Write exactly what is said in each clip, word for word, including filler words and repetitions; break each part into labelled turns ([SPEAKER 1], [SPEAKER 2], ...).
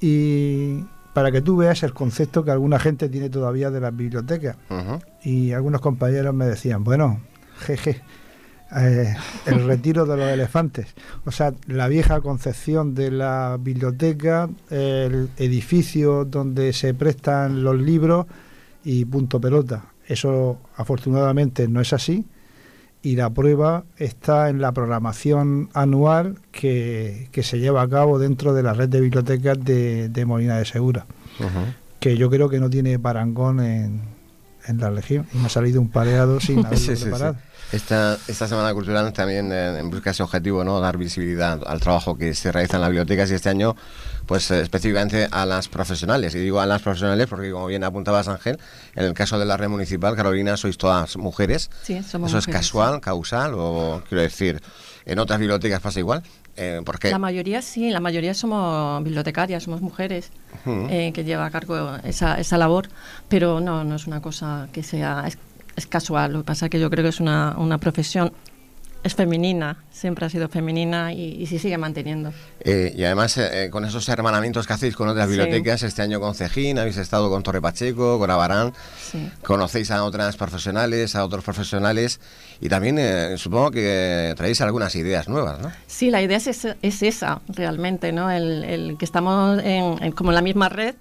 [SPEAKER 1] Y para que tú veas el concepto que alguna gente tiene todavía de las bibliotecas. Uh-huh. Y algunos compañeros me decían, bueno, jeje, eh, el retiro de los elefantes. O sea, la vieja concepción de la biblioteca, el edificio donde se prestan los libros y punto pelota. Eso afortunadamente no es así. Y la prueba está en la programación anual que, que se lleva a cabo dentro de la red de bibliotecas de, de Molina de Segura, uh-huh. que yo creo que no tiene parangón en, en la región, y me ha salido un pareado sin haberlo sí, preparado.
[SPEAKER 2] Sí, sí. Esta, esta Semana Cultural también eh, en busca de ese objetivo, ¿no? Dar visibilidad al trabajo que se realiza en las bibliotecas, y este año pues eh, específicamente a las profesionales, y digo a las profesionales porque, como bien apuntabas, Ángel, en el caso de la red municipal, Carolina, sois todas mujeres.
[SPEAKER 3] Sí, somos
[SPEAKER 2] ¿Eso
[SPEAKER 3] mujeres,
[SPEAKER 2] es casual,
[SPEAKER 3] sí.
[SPEAKER 2] causal, o quiero decir, en otras bibliotecas pasa igual? Eh, ¿por qué?
[SPEAKER 3] La mayoría sí, la mayoría somos bibliotecarias, somos mujeres, uh-huh. eh, que lleva a cargo esa, esa labor, pero no, no es una cosa que sea... Es, es casual, lo que pasa es que yo creo que es una, una profesión, es femenina, siempre ha sido femenina y, y se sigue manteniendo.
[SPEAKER 2] Eh, y además, eh, con esos hermanamientos que hacéis con otras sí. bibliotecas, este año con Cejín, habéis estado con Torre Pacheco, con Abarán, sí. conocéis a otras profesionales, a otros profesionales, y también eh, supongo que traéis algunas ideas nuevas, ¿no?
[SPEAKER 3] Sí, la idea es, es, es esa, realmente, ¿no? El, el que estamos en, en, como en la misma red,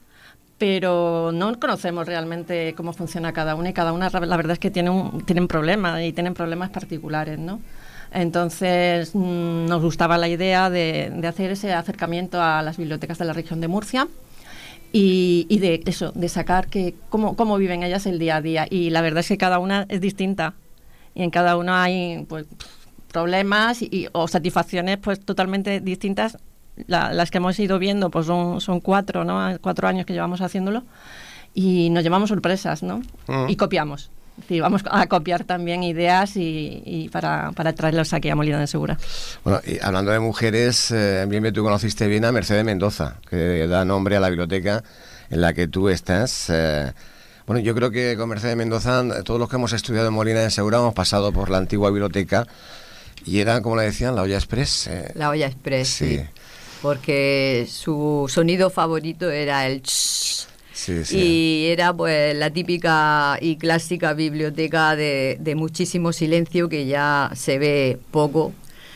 [SPEAKER 3] pero no conocemos realmente cómo funciona cada una, y cada una, la verdad es que tiene un, tienen problemas y tienen problemas particulares, ¿no? Entonces mmm, nos gustaba la idea de, de hacer ese acercamiento a las bibliotecas de la región de Murcia y, y de eso, de sacar que cómo, cómo viven ellas el día a día, y la verdad es que cada una es distinta y en cada una hay pues problemas y, o satisfacciones pues totalmente distintas. La, las que hemos ido viendo pues son, son cuatro, ¿no? Cuatro años que llevamos haciéndolo y nos llevamos sorpresas, ¿no? Uh-huh. Y copiamos. Es decir, vamos a copiar también ideas y, y para, para traerlos aquí a Molina de Segura.
[SPEAKER 2] Bueno, y hablando de mujeres, eh, bien, bien, tú conociste bien a Mercedes Mendoza, que da nombre a la biblioteca en la que tú estás. Eh, bueno, yo creo que con Mercedes Mendoza, todos los que hemos estudiado en Molina de Segura hemos pasado por la antigua biblioteca y era, como le decían, la olla express. Eh,
[SPEAKER 4] la olla express, sí. sí. Porque su sonido favorito era el ch. Sí, sí. Y era pues la típica y clásica biblioteca de, de muchísimo silencio que ya se ve poco.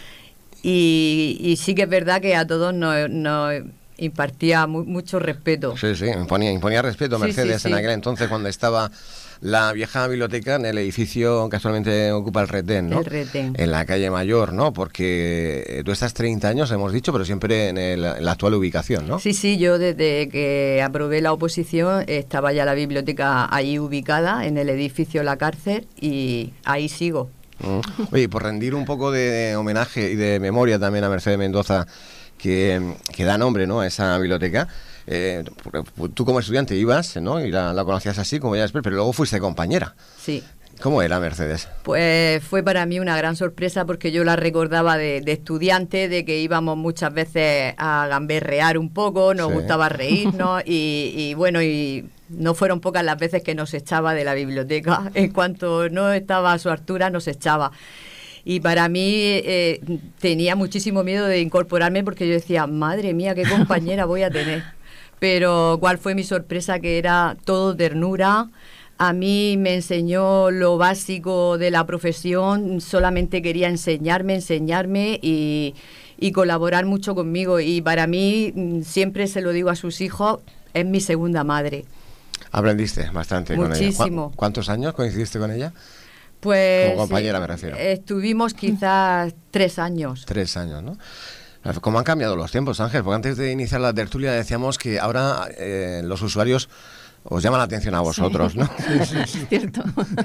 [SPEAKER 4] Y, y sí que es verdad que a todos nos, nos impartía mu- mucho respeto.
[SPEAKER 2] Sí, sí, imponía, imponía respeto Mercedes sí, sí, en sí. aquel entonces, cuando estaba la vieja biblioteca en el edificio que actualmente ocupa el Retén, ¿no?
[SPEAKER 4] El Retén.
[SPEAKER 2] En la calle Mayor, ¿no? Porque tú estás treinta años, hemos dicho, pero siempre en, el, en la actual ubicación, ¿no?
[SPEAKER 4] Sí, sí, yo desde que aprobé la oposición estaba ya la biblioteca ahí ubicada, en el edificio La Cárcel, y ahí sigo.
[SPEAKER 2] Mm. Oye, por rendir un poco de homenaje y de memoria también a Mercedes Mendoza, que, que da nombre, ¿no?, a esa biblioteca. Eh, tú como estudiante ibas, ¿no?, y la, la conocías así como ya, pero luego fuiste compañera.
[SPEAKER 4] Sí.
[SPEAKER 2] ¿Cómo era Mercedes?
[SPEAKER 4] Pues fue para mí una gran sorpresa, porque yo la recordaba de, de estudiante, de que íbamos muchas veces a gamberrear un poco, nos sí. gustaba reírnos y, y bueno, y no fueron pocas las veces que nos echaba de la biblioteca. En cuanto no estaba a su altura, nos echaba. Y para mí eh, tenía muchísimo miedo de incorporarme, porque yo decía, madre mía, qué compañera voy a tener. Pero cuál fue mi sorpresa, que era todo ternura. A mí me enseñó lo básico de la profesión, solamente quería enseñarme, enseñarme y, y colaborar mucho conmigo. Y para mí, siempre se lo digo a sus hijos, es mi segunda madre.
[SPEAKER 2] ¿Aprendiste bastante
[SPEAKER 4] Muchísimo.
[SPEAKER 2] con ella? ¿Cu- ¿Cuántos años coincidiste con ella?
[SPEAKER 4] Pues
[SPEAKER 2] como compañera me refiero.
[SPEAKER 4] Estuvimos quizás tres años.
[SPEAKER 2] Tres años, ¿no? ¿Cómo han cambiado los tiempos, Ángel? Porque antes de iniciar la tertulia decíamos que ahora eh, los usuarios os llaman la atención a vosotros, sí. ¿no?
[SPEAKER 3] Sí, sí, sí. Cierto.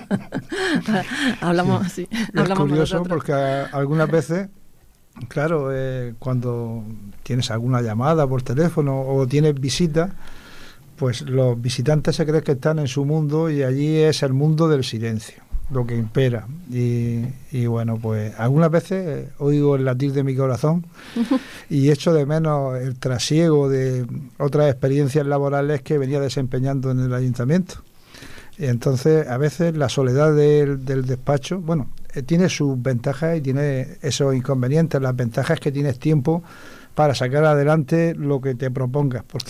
[SPEAKER 3] hablamos, sí.
[SPEAKER 1] Es
[SPEAKER 3] hablamos
[SPEAKER 1] curioso
[SPEAKER 3] nosotros.
[SPEAKER 1] Porque a, algunas veces, claro, eh, cuando tienes alguna llamada por teléfono o tienes visita, pues los visitantes se creen que están en su mundo y allí es el mundo del silencio lo que impera. Y, y bueno, pues algunas veces oigo el latir de mi corazón y echo de menos el trasiego de otras experiencias laborales que venía desempeñando en el ayuntamiento. Y entonces, a veces la soledad del, del despacho, bueno, eh, tiene sus ventajas y tiene esos inconvenientes. Las ventajas es que tienes tiempo para sacar adelante lo que te propongas, porque